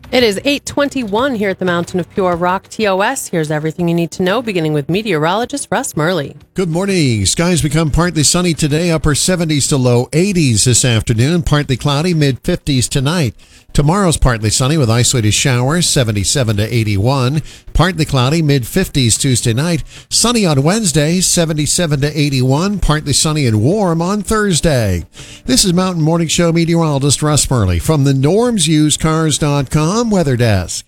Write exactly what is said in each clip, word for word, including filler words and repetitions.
It is eight twenty-one here at the Mountain of Pure Rock T O S. Here's everything you need to know, beginning with meteorologist Russ Murley. Good morning. Skies become partly sunny today, upper seventies to low eighties this afternoon, partly cloudy, mid fifties tonight. Tomorrow's partly sunny with isolated showers, seventy-seven to eighty-one. Partly cloudy, mid fifties Tuesday night. Sunny on Wednesday, seventy-seven to eighty-one. Partly sunny and warm on Thursday. This is Mountain Morning Show meteorologist Russ Murley from the norms used cars dot com Weather Desk.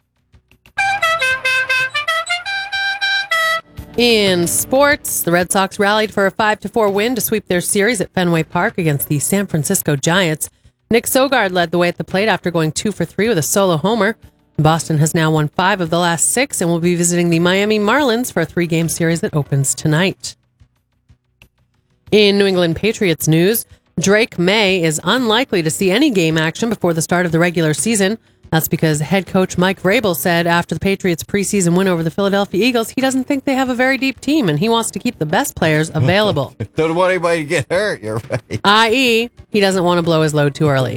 In sports, the Red Sox rallied for a five to four win to sweep their series at Fenway Park against the San Francisco Giants. Nick Sogard led the way at the plate after going two for three with a solo homer. Boston has now won five of the last six and will be visiting the Miami Marlins for a three-game series that opens tonight. In New England Patriots news, Drake May is unlikely to see any game action before the start of the regular season. That's because head coach Mike Vrabel said after the Patriots' preseason win over the Philadelphia Eagles, he doesn't think they have a very deep team and he wants to keep the best players available. Don't want anybody to get hurt, you're right. that is, he doesn't want to blow his load too early.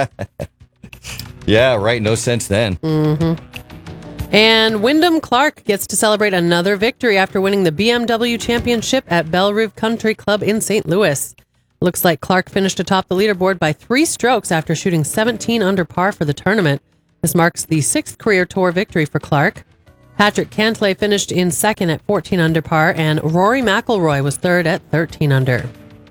Yeah, right. No sense then. Mm-hmm. And Wyndham Clark gets to celebrate another victory after winning the B M W Championship at Belle Rive Country Club in Saint Louis. Looks like Clark finished atop the leaderboard by three strokes after shooting seventeen under par for the tournament. This marks the sixth career tour victory for Clark. Patrick Cantlay finished in second at fourteen under par, and Rory McIlroy was third at thirteen under.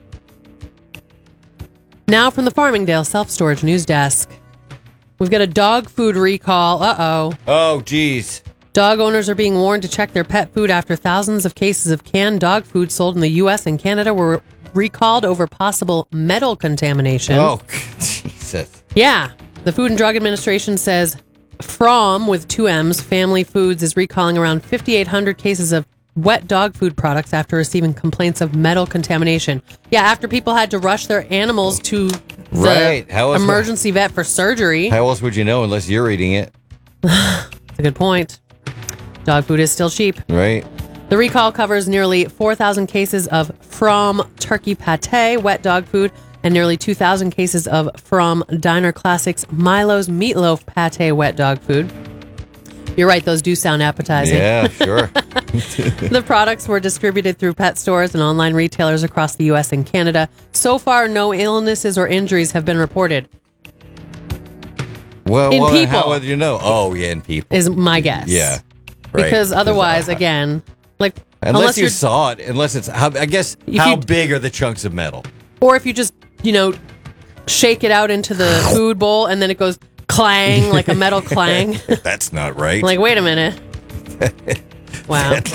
Now from the Farmingdale Self-Storage News Desk. We've got a dog food recall. Uh-oh. Oh, geez. Dog owners are being warned to check their pet food after thousands of cases of canned dog food sold in the U S and Canada were recalled over possible metal contamination. Oh, Jesus. Yeah. The Food and Drug Administration says From, with two M's, Family Foods is recalling around fifty-eight hundred cases of wet dog food products after receiving complaints of metal contamination. Yeah, after people had to rush their animals to the right. How else emergency vet for surgery. How else would you know unless you're eating it? That's a good point. Dog food is still cheap. Right. The recall covers nearly four thousand cases of From turkey pate, wet dog food, and nearly two thousand cases of From Diner Classics Milo's Meatloaf Pate wet dog food. You're right, those do sound appetizing. Yeah, sure. The products were distributed through pet stores and online retailers across the U S and Canada. So far, no illnesses or injuries have been reported. Well, in well people, how would you know? Oh, yeah, in people. Is my guess. Yeah. Right. Because otherwise, again, like... Unless, unless you you're, saw it, unless it's... How, I guess, how you, big are the chunks of metal? Or if you just, you know, shake it out into the food bowl and then it goes clang, like a metal clang. That's not right. Like, wait a minute. Wow. All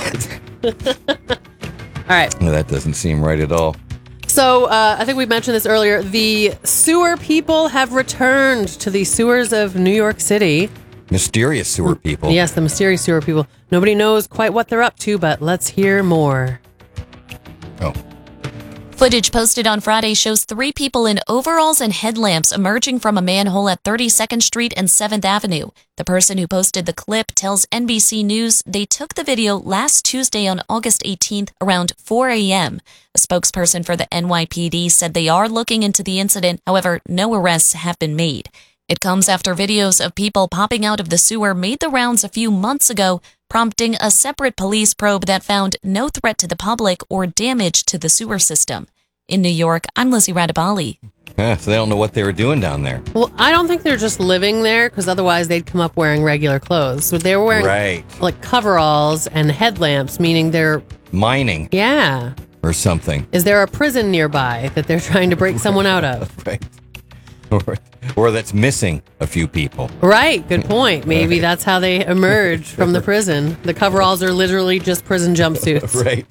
right. Well, that doesn't seem right at all. So, uh, I think we mentioned this earlier. The sewer people have returned to the sewers of New York City. Mysterious sewer people. Yes, the mysterious sewer people. Nobody knows quite what they're up to, but let's hear more. Oh. Footage posted on Friday shows three people in overalls and headlamps emerging from a manhole at thirty-second Street and seventh Avenue. The person who posted the clip tells N B C News they took the video last Tuesday on August eighteenth around four a.m. A spokesperson for the N Y P D said they are looking into the incident. However, no arrests have been made. It comes after videos of people popping out of the sewer made the rounds a few months ago, prompting a separate police probe that found no threat to the public or damage to the sewer system. In New York, I'm Lizzie Radabali. Yeah, so they don't know what they were doing down there. Well, I don't think they're just living there, because otherwise they'd come up wearing regular clothes. So they were wearing right. like coveralls and headlamps, meaning they're... mining. Yeah. Or something. Is there a prison nearby that they're trying to break someone out of? Right. Or, or that's missing a few people. Right. Good point. Maybe right. That's how they emerge from the prison. The coveralls are literally just prison jumpsuits. Right.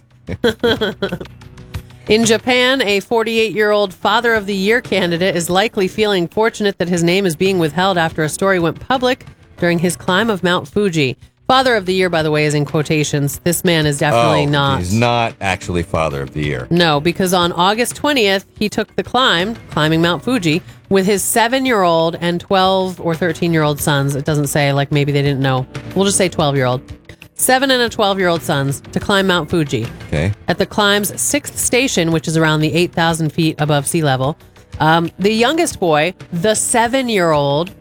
In Japan, a forty-eight-year-old Father of the Year candidate is likely feeling fortunate that his name is being withheld after a story went public during his climb of Mount Fuji. Father of the Year, by the way, is in quotations. This man is definitely oh, not. He's not actually Father of the Year. No, because on August twentieth, he took the climb, climbing Mount Fuji, with his seven-year-old and twelve or thirteen-year-old sons. It doesn't say, like maybe they didn't know. We'll just say twelve-year-old. Seven and a twelve-year-old sons to climb Mount Fuji. Okay. At the climb's sixth station, which is around the eight thousand feet above sea level, um, the youngest boy, the seven-year-old,